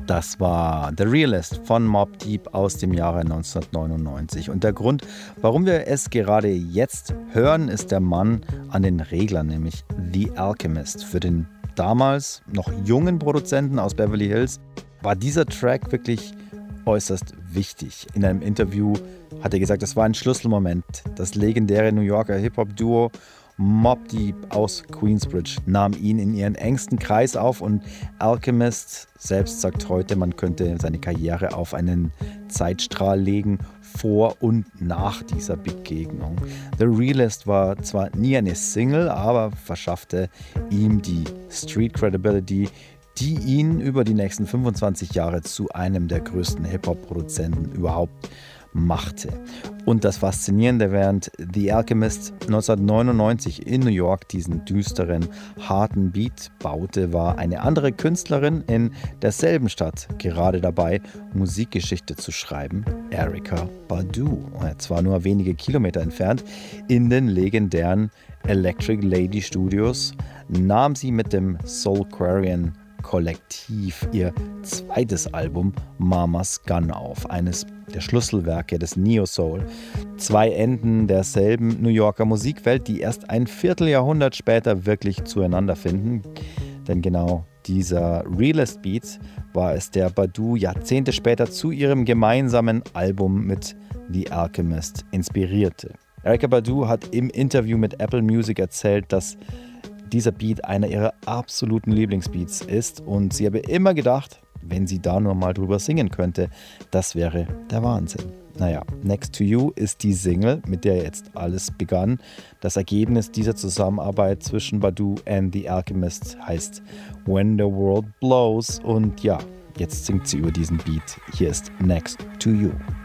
Das war The Realist von Mobb Deep aus dem Jahre 1999. Und der Grund, warum wir es gerade jetzt hören, ist der Mann an den Reglern, nämlich The Alchemist. Für den damals noch jungen Produzenten aus Beverly Hills war dieser Track wirklich äußerst wichtig. In einem Interview hat er gesagt, es war ein Schlüsselmoment. Das legendäre New Yorker Hip-Hop-Duo Mobb Deep aus Queensbridge nahm ihn in ihren engsten Kreis auf und Alchemist selbst sagt heute, man könnte seine Karriere auf einen Zeitstrahl legen, vor und nach dieser Begegnung. The Realist war zwar nie eine Single, aber verschaffte ihm die Street Credibility, die ihn über die nächsten 25 Jahre zu einem der größten Hip-Hop-Produzenten überhaupt machte. Und das Faszinierende, während The Alchemist 1999 in New York diesen düsteren, harten Beat baute, war eine andere Künstlerin in derselben Stadt gerade dabei, Musikgeschichte zu schreiben, Erykah Badu. Zwar nur wenige Kilometer entfernt, in den legendären Electric Lady Studios, nahm sie mit dem Soulquarian Kollektiv ihr zweites Album Mama's Gun auf, eines der Schlüsselwerke des Neo-Soul. Zwei Enden derselben New Yorker Musikwelt, die erst ein Vierteljahrhundert später wirklich zueinander finden. Denn genau dieser Realist Beat war es, der Badu Jahrzehnte später zu ihrem gemeinsamen Album mit The Alchemist inspirierte. Erykah Badu hat im Interview mit Apple Music erzählt, dass dieser Beat einer ihrer absoluten Lieblingsbeats ist und sie habe immer gedacht, wenn sie da nur mal drüber singen könnte, das wäre der Wahnsinn. Naja, Next to You ist die Single, mit der jetzt alles begann. Das Ergebnis dieser Zusammenarbeit zwischen Badu und The Alchemist heißt When the World Blows und ja, jetzt singt sie über diesen Beat. Hier ist Next to You.